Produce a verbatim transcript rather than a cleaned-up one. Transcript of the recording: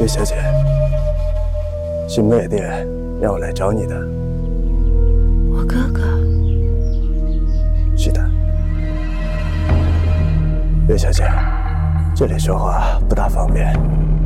岳小姐，新麦店让我来找你的。 我哥哥？ 是的。岳小姐，这里说话不大方便，